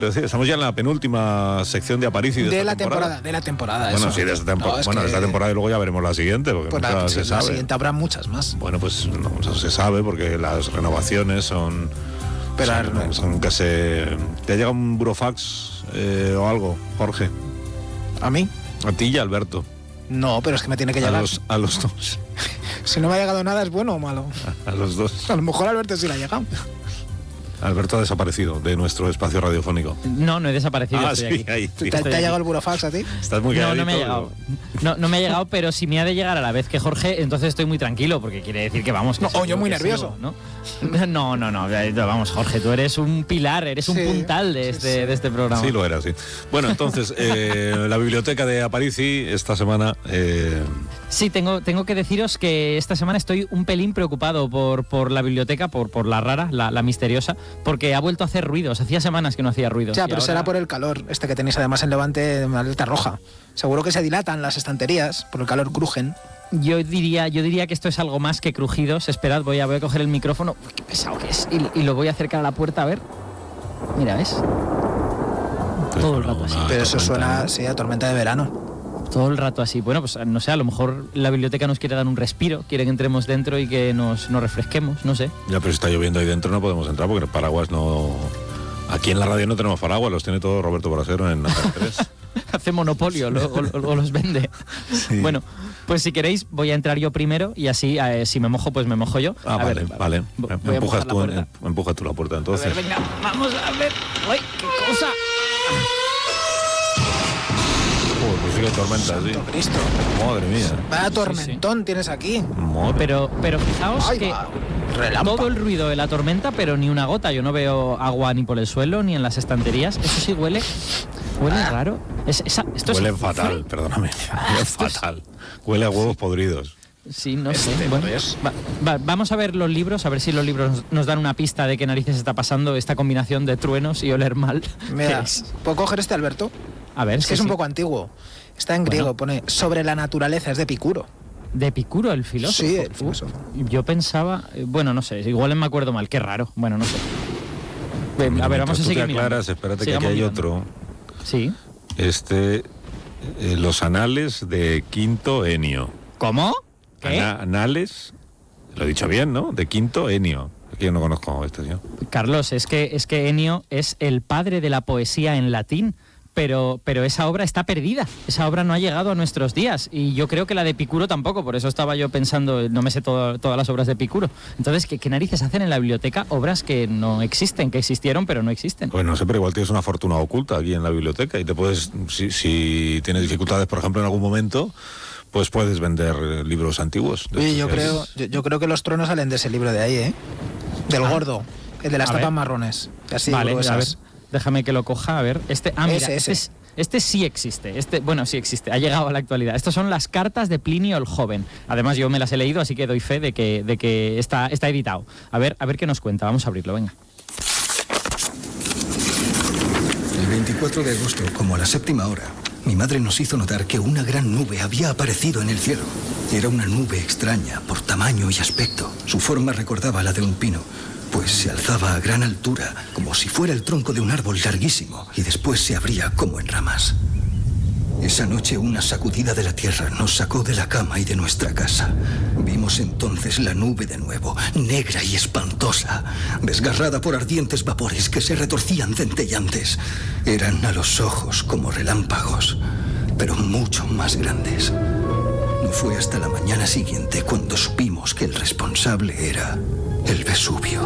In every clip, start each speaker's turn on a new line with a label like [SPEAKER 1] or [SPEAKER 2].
[SPEAKER 1] Estamos ya en la penúltima sección de Aparici
[SPEAKER 2] de la temporada. De la temporada.
[SPEAKER 1] Bueno,
[SPEAKER 2] eso.
[SPEAKER 1] sí, de esta temporada. Bueno, de esta temporada y luego ya veremos la siguiente, porque
[SPEAKER 2] pues
[SPEAKER 1] nunca se sabe.
[SPEAKER 2] La siguiente habrá muchas más.
[SPEAKER 1] Bueno, pues no se sabe, porque las renovaciones son...
[SPEAKER 2] Pero
[SPEAKER 1] son que se... ¿Te ha llegado un burofax o algo, Jorge?
[SPEAKER 2] ¿A mí?
[SPEAKER 1] A ti y a Alberto.
[SPEAKER 2] No, pero es que me tiene que llegar.
[SPEAKER 1] A los dos.
[SPEAKER 2] Si no me ha llegado nada, ¿es bueno o malo?
[SPEAKER 1] A los dos.
[SPEAKER 2] A lo mejor a Alberto sí le ha llegado.
[SPEAKER 1] Alberto ha desaparecido de nuestro espacio radiofónico.
[SPEAKER 3] No he desaparecido.
[SPEAKER 1] Ah, sí, ahí.
[SPEAKER 2] ¿Te ha llegado el burofax a ti?
[SPEAKER 1] Estás muy calladito.
[SPEAKER 3] No me ha llegado. No me ha llegado, pero si me ha de llegar a la vez que Jorge, entonces estoy muy tranquilo, porque quiere decir que vamos...
[SPEAKER 2] No, yo muy nervioso.
[SPEAKER 3] ¿no? Vamos, Jorge, tú eres un pilar, eres un puntal de este programa.
[SPEAKER 1] Sí, lo era, sí. Bueno, entonces, la biblioteca de Aparici esta semana...
[SPEAKER 3] Sí, tengo que deciros que esta semana estoy un pelín preocupado por la biblioteca, por la rara, la misteriosa, porque ha vuelto a hacer ruidos. Hacía semanas que no hacía ruidos.
[SPEAKER 2] Ya, pero ahora... será por el calor, que tenéis además en Levante, una alerta roja. Seguro que se dilatan las estanterías, por el calor crujen.
[SPEAKER 3] Yo diría que esto es algo más que crujidos. Esperad, voy a coger el micrófono. Uy, qué pesado que es. Y lo voy a acercar a la puerta, a ver. Mira, ¿ves?
[SPEAKER 1] Pues
[SPEAKER 3] todo el rato así.
[SPEAKER 2] Pero eso suena, sí, a tormenta de verano.
[SPEAKER 3] Todo el rato así. Bueno, pues no sé, a lo mejor la biblioteca nos quiere dar un respiro, quiere que entremos dentro y que nos refresquemos, no sé.
[SPEAKER 1] Ya, pero si está lloviendo ahí dentro no podemos entrar porque el paraguas no... Aquí en la radio no tenemos paraguas, los tiene todo Roberto Brasero en Antena 3.
[SPEAKER 3] Hace monopolio o los vende. Sí. Bueno, pues si queréis voy a entrar yo primero y así si me mojo, pues me mojo yo.
[SPEAKER 1] Vale. Empuja tú la puerta entonces.
[SPEAKER 3] A ver, venga, vamos a ver. ¡Ay, qué cosa!
[SPEAKER 1] Pues sí que tormenta, sí.
[SPEAKER 2] Cristo.
[SPEAKER 1] Madre mía.
[SPEAKER 2] Vaya tormentón tienes aquí.
[SPEAKER 3] Pero fijaos que
[SPEAKER 2] relámpago.
[SPEAKER 3] Todo el ruido de la tormenta, pero ni una gota. Yo no veo agua ni por el suelo ni en las estanterías. Eso sí huele raro. Esto
[SPEAKER 1] huele fatal, perdóname. Huele fatal. Huele a huevos podridos.
[SPEAKER 3] Sí, no sé. Bueno, vamos a ver los libros, a ver si los libros nos dan una pista de qué narices está pasando esta combinación de truenos y oler mal.
[SPEAKER 2] Mira, ¿puedo coger este, Alberto?
[SPEAKER 3] A ver,
[SPEAKER 2] es que es un poco antiguo. Está en griego, pone sobre la naturaleza, es de Epicuro.
[SPEAKER 3] ¿De Epicuro, el filósofo?
[SPEAKER 2] Sí, el filósofo.
[SPEAKER 3] Yo pensaba, bueno, no sé, igual me acuerdo mal, qué raro. Bueno, no sé. A ver, vamos a seguir mirando.
[SPEAKER 1] Espérate que aquí hay otro.
[SPEAKER 3] Sí.
[SPEAKER 1] Los anales de Quinto Enio.
[SPEAKER 3] ¿Cómo? ¿Qué?
[SPEAKER 1] Anales, lo he dicho bien, ¿no? De Quinto Enio. Aquí yo no conozco a este señor.
[SPEAKER 3] Carlos, es que Enio es el padre de la poesía en latín. Pero esa obra está perdida, esa obra no ha llegado a nuestros días y yo creo que la de Epicuro tampoco, por eso estaba yo pensando, no me sé todas las obras de Epicuro. Entonces, ¿qué narices hacen en la biblioteca obras que no existen, que existieron pero no existen?
[SPEAKER 1] Pues no sé, pero igual tienes una fortuna oculta aquí en la biblioteca y te puedes, si tienes dificultades, por ejemplo, en algún momento, pues puedes vender libros antiguos.
[SPEAKER 2] Oye, yo creo que los truenos salen de ese libro de ahí, ¿eh? Del gordo, el de las tapas marrones. Así
[SPEAKER 3] vale,
[SPEAKER 2] gruesas.
[SPEAKER 3] A ver. Déjame que lo coja, a ver. Este sí existe. Sí existe. Ha llegado a la actualidad. Estas son las cartas de Plinio el Joven. Además, yo me las he leído, así que doy fe de que está editado. A ver qué nos cuenta. Vamos a abrirlo, venga.
[SPEAKER 4] El 24 de agosto, como a la 7ª hora, mi madre nos hizo notar que una gran nube había aparecido en el cielo. Era una nube extraña por tamaño y aspecto. Su forma recordaba la de un pino, pues se alzaba a gran altura, como si fuera el tronco de un árbol larguísimo, y después se abría como en ramas. Esa noche una sacudida de la tierra nos sacó de la cama y de nuestra casa. Vimos entonces la nube de nuevo, negra y espantosa, desgarrada por ardientes vapores que se retorcían centellantes. Eran a los ojos como relámpagos, pero mucho más grandes. No fue hasta la mañana siguiente cuando supimos que el responsable era el Vesubio.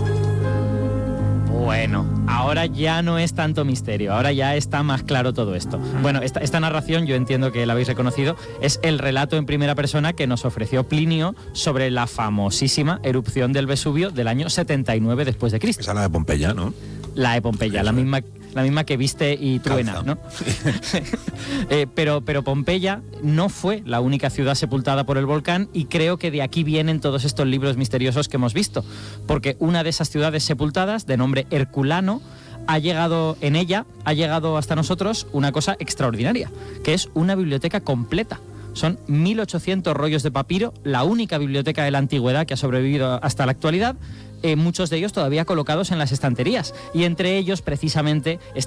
[SPEAKER 3] Bueno, ahora ya no es tanto misterio, ahora ya está más claro todo esto. Bueno, esta narración, yo entiendo que la habéis reconocido, es el relato en primera persona que nos ofreció Plinio sobre la famosísima erupción del Vesubio del año 79 después de Cristo.
[SPEAKER 1] Esa es la de Pompeya, ¿no?
[SPEAKER 3] La de Pompeya, la misma que viste y truena, ¿no? Pero Pompeya no fue la única ciudad sepultada por el volcán y creo que de aquí vienen todos estos libros misteriosos que hemos visto, porque una de esas ciudades sepultadas, de nombre Herculano, ha llegado hasta nosotros una cosa extraordinaria, que es una biblioteca completa. Son 1.800 rollos de papiro, la única biblioteca de la antigüedad que ha sobrevivido hasta la actualidad, muchos de ellos todavía colocados en las estanterías, y entre ellos precisamente está